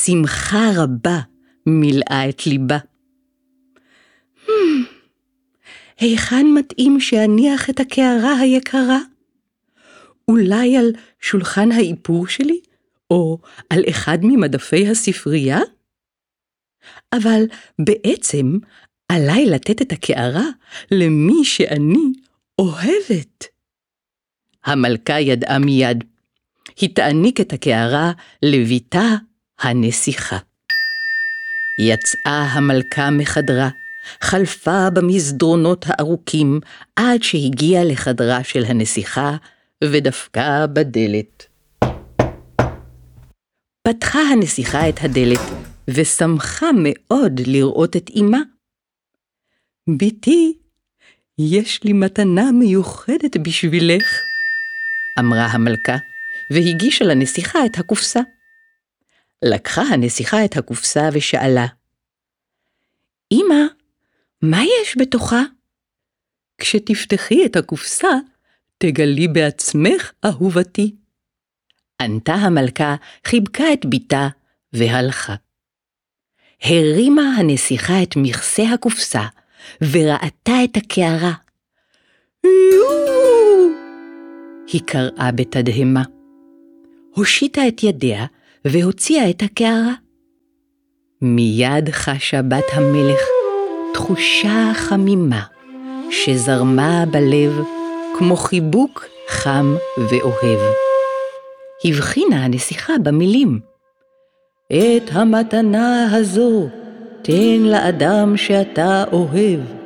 שמחה רבה מילאה את ליבה. היכן מתאים שאניח את הקערה היקרה? אולי על שולחן האיפור שלי? או על אחד ממדפי הספרייה? אבל בעצם עליי לתת את הקערה למי שאני אוהבת. המלכה ידעה מיד. היא תעניק את הקערה לביתה הנסיכה. יצאה המלכה מחדרה, חלפה במסדרונות הארוכים עד שהגיעה לחדרה של הנסיכה ודפקה בדלת. פתחה הנסיכה את הדלת ושמחה מאוד לראות את אמה. ביתי, יש לי מתנה מיוחדת בשבילך, אמרה המלכה, והגישה לנסיכה את הקופסה. לקחה הנסיכה את הקופסה ושאלה, אמא, מה יש בתוכה? כשתפתחי את הקופסה, תגלי בעצמך, אהובתי. ענתה המלכה, חיבקה את ביתה והלכה. הרימה הנסיכה את מכסה הקופסה וראתה את הקערה. יואו! היא קראה בתדהמה. הושיטה את ידיה והוציאה את הקערה. מיד חשה בת המלך תחושה חמימה שזרמה בלב כמו חיבוק חם ואוהב. הבחינה הנסיכה במילים, את המתנה הזו תן לאדם שאתה אוהב.